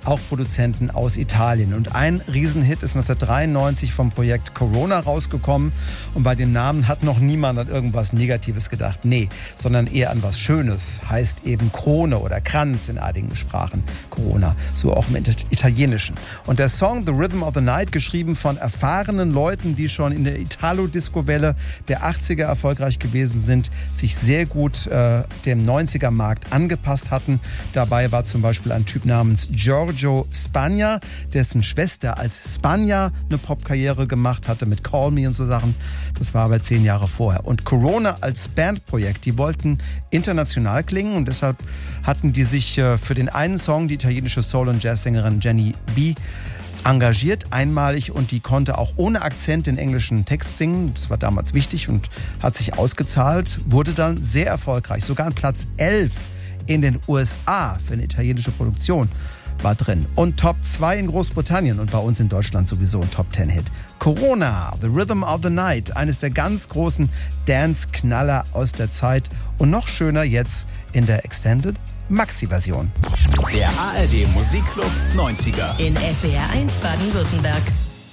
auch Produzenten aus Italien. Und ein Riesenhit ist 1993 vom Projekt Corona rausgekommen. Und bei dem Namen hat noch niemand an irgendwas Negatives gedacht. Nee, sondern eher an was Schönes. Heißt eben Krone oder Kranz in einigen Sprachen. Corona, so auch im Italienischen. Und der Song The Rhythm of the Night, geschrieben von erfahrenen Leuten, die schon in der Italo-Disco-Welle der 80er erfolgreich gewesen sind, sich sehr gut dem 90er-Markt angepasst hatten. Dabei war zum Beispiel ein Typ namens Giorgio Spagna, dessen Schwester als Spagna eine Popkarriere gemacht hatte mit Call Me und so Sachen. Das war aber 10 Jahre vorher. Und Corona als Bandprojekt, die wollten international klingen und deshalb hatten die sich für den einen Song die italienische Soul- und Jazzsängerin Jenny B. engagiert, einmalig, und die konnte auch ohne Akzent den englischen Text singen. Das war damals wichtig und hat sich ausgezahlt, wurde dann sehr erfolgreich. Sogar an Platz 11 in den USA für eine italienische Produktion war drin. Und Top 2 in Großbritannien und bei uns in Deutschland sowieso ein Top 10 Hit. Corona, The Rhythm of the Night, eines der ganz großen Dance-Knaller aus der Zeit und noch schöner jetzt in der Extended Maxi-Version. Der ARD Musikclub 90er in SWR 1 Baden-Württemberg.